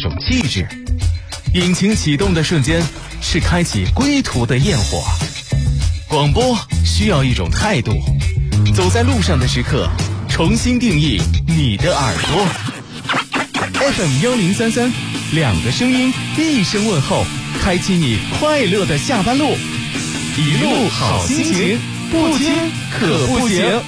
种气质。引擎启动的瞬间，是开启归途的焰火。广播需要一种态度，走在路上的时刻，重新定义你的耳朵。FM1033，两个声音，一声问候，开启你快乐的下班路。一路好心情，不听可不行。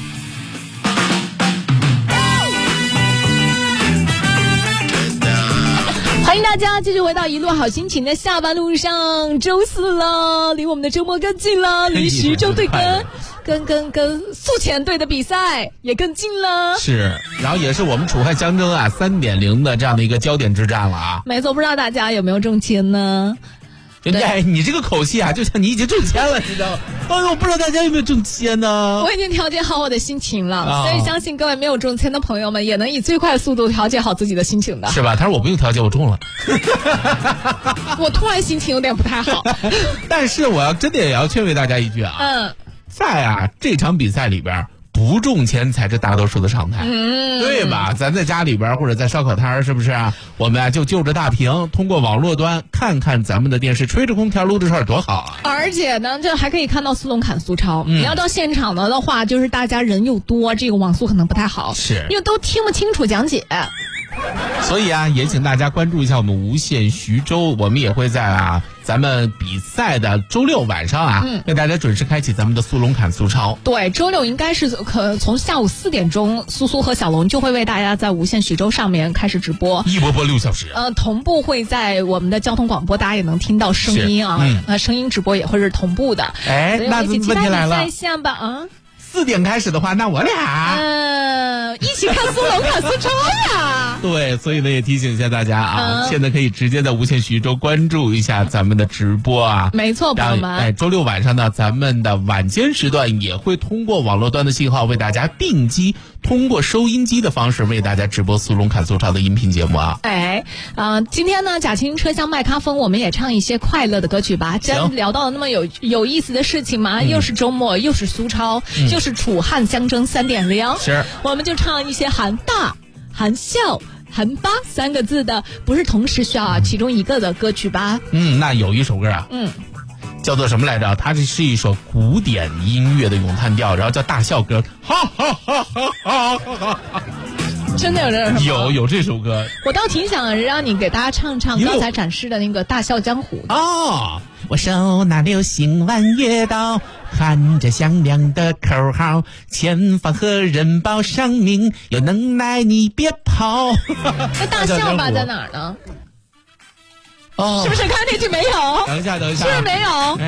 欢迎大家继续回到一路好心情的下班路上，周四了，离我们的周末更近了，离徐州队跟宿迁队的比赛也更近了。 是，然后也是我们楚汉相争啊 3.0 的这样的一个焦点之战了啊。 没错，不知道大家有没有中签呢？ 哎，你这个口气啊，就像你已经中签了，你知道吗？哎呦，我不知道大家有没有中签呢？ 我已经调节好我的心情了，所以相信各位没有中签的朋友们也能以最快速度调节好自己的心情的， 是吧？他说我不用调节，我中了。 我突然心情有点不太好， 但是我真的也要劝慰大家一句啊，在这场比赛里边，不中签才是大多数的常态，对吧？咱在家里边或者在烧烤摊是不是啊？我们就就着大屏，通过网络端看看咱们的电视，吹着空调撸着串多好啊！ 而且呢，这还可以看到苏龙砍苏超。你要到现场的话，就是大家人又多，这个网速可能不太好， 是因为都听不清楚讲解。 所以啊，也请大家关注一下我们无限徐州，我们也会在咱们比赛的周六晚上为大家准时开启咱们的苏龙砍苏超。 对，周六应该是从下午4点钟，苏苏和小龙就会为大家在无限徐州上面开始直播， 一播6小时。 同步会在我们的交通广播，大家也能听到声音啊，声音直播也会是同步的。 哎，那问题来了， 在线吧 4点开始的话，那我俩一起看苏龙看苏超呀。 对，所以呢也提醒一下大家现在可以直接在无限徐州关注一下咱们的直播啊。 没错，朋友们。 周六晚上呢，咱们的晚间时段也会通过网络端的信号为大家定机，通过收音机的方式为大家直播苏龙砍苏超的音频节目啊。 今天呢，贾青车厢麦咖风，我们也唱一些快乐的歌曲吧。既然聊到了那么有意思的事情嘛，又是周末，又是苏超，又是楚汉相争3.0， 是， 我们就唱一些含大、含笑、含八3个字的，不是同时需要其中一个的歌曲吧。 那有一首歌叫做什么来着？它是一首古典音乐的咏叹调，然后叫大笑歌，哈哈哈哈哈哈。 真的有这首歌？ 有这首歌。 我倒挺想让你给大家唱唱刚才展示的那个大笑江湖我手拿流星弯月刀，喊着响亮的口号，前方和人报上名，有能耐你别跑。 那大笑吧在哪儿呢？是不是刚才那句没有？ 等一下， 是不是没有？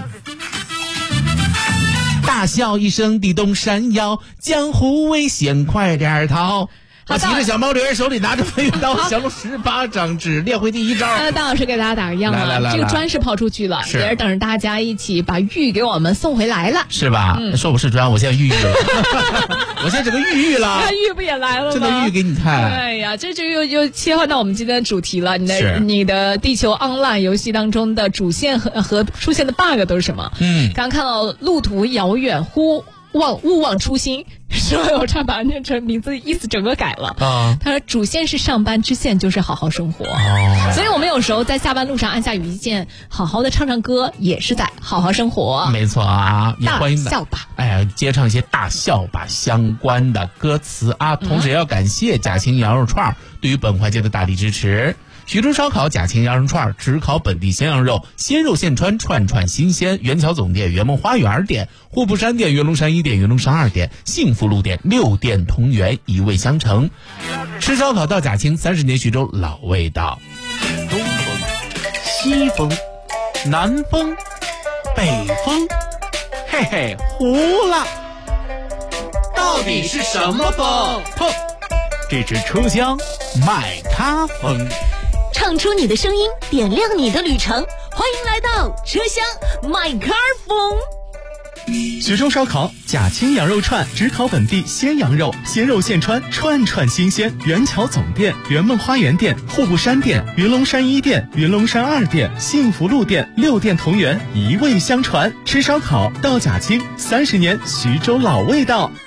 大笑一声地动山摇，江湖危险快点逃。我骑着小毛驴，手里拿着飞云刀，降龙18掌指，练会第一招。 大老师给大家打个样了，这个砖是抛出去了，也是等着大家一起把玉给我们送回来了， 是吧？说不是砖，我现在玉了，我现在整个玉了， 玉不也来了吗？ 真的玉给你看。 哎呀，这就又切换到我们今天的主题了。你的地球 online 游戏当中的主线和出现的 bug 都是什么？刚看到路途遥远，勿忘初心，所以我差把念成名字意思整个改了。他说主线是上班，支线就是好好生活。所以我们有时候在下班路上按下语键，好好的唱唱歌，也是在好好生活。 没错啊，也欢迎大笑吧。 接唱一些大笑吧相关的歌词啊，同时也要感谢贾青羊肉串对于本环节的大力支持。徐州烧烤贾青羊肉串，只烤本地鲜羊肉，鲜肉现穿，串串新鲜。元桥总店、圆梦花园店、户部山店、元龙山1店、元龙山2店、幸福路店6店同源，一味相承。吃烧烤到贾青，30年徐州老味道。东风、西风、南风、北风，嘿嘿，糊了。到底是什么风？这支车厢麦咖风。 唱出你的声音，点亮你的旅程。欢迎来到车厢麦咖风。 徐州烧烤贾青羊肉串，只烤本地鲜羊肉，鲜肉现穿，串串新鲜。元桥总店、圆梦花园店、户部山店、云龙山1店、云龙山2店、幸福路店6店同源，一味相传。吃烧烤到贾青，30年徐州老味道。